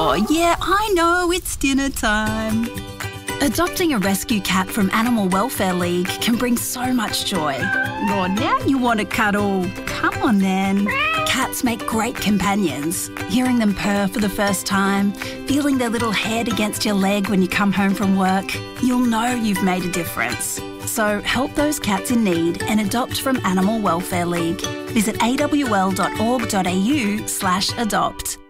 Oh, yeah, I know, it's dinner time. Adopting a rescue cat from Animal Welfare League can bring so much joy. Oh, now you want to cuddle. Come on then. Cats make great companions. Hearing them purr for the first time, feeling their little head against your leg when you come home from work, you'll know you've made a difference. So help those cats in need and adopt from Animal Welfare League. Visit awl.org.au/adopt.